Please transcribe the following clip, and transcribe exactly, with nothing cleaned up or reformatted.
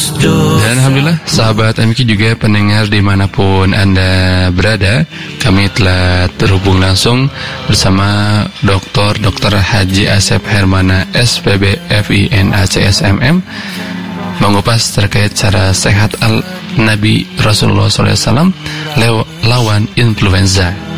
Dan alhamdulillah sahabat M Q juga pendengar dimanapun Anda berada, kami telah terhubung langsung bersama Doktor Doktor Haji Asep Hermana S P B F I N A C S M M, mengupas terkait cara sehat al Nabi Rasulullah shallallahu alaihi wasallam lawan influenza.